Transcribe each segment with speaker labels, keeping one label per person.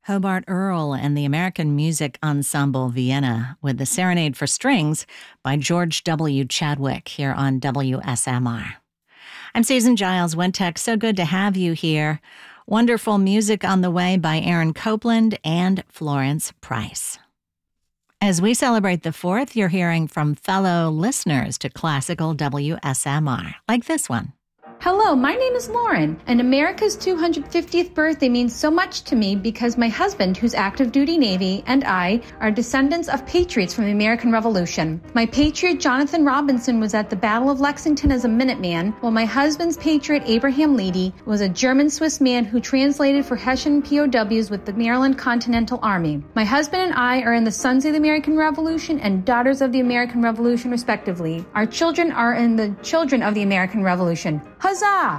Speaker 1: Hobart Earl and the American Music Ensemble Vienna with the Serenade for Strings by George W. Chadwick here on WSMR. I'm Susan Giles Wintech. So good to have you here. Wonderful music on the way by Aaron Copland and Florence Price. As we celebrate the 4th, you're hearing from fellow listeners to classical WSMR, like this one.
Speaker 2: Hello, my name is Lauren, and America's 250th birthday means so much to me because my husband, who's active duty Navy, and I are descendants of patriots from the American Revolution. My patriot, Jonathan Robinson, was at the Battle of Lexington as a Minuteman, while my husband's patriot, Abraham Leedy, was a German-Swiss man who translated for Hessian POWs with the Maryland Continental Army. My husband and I are in the Sons of the American Revolution and Daughters of the American Revolution, respectively. Our children are in the Children of the American Revolution. Huzzah!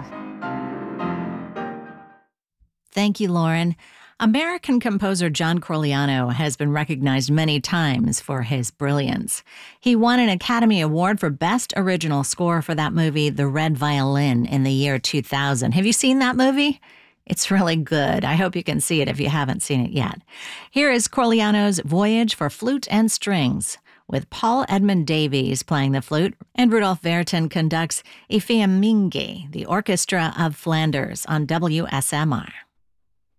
Speaker 1: Thank you, Lauren. American composer John Corigliano has been recognized many times for his brilliance. He won an Academy Award for Best Original Score for that movie, The Red Violin, in the year 2000. Have you seen that movie? It's really good. I hope you can see it if you haven't seen it yet. Here is Corigliano's Voyage for Flute and Strings, with Paul Edmund Davies playing the flute, and Rudolf Verton conducts Ephemeninge, the Orchestra of Flanders, on WSMR.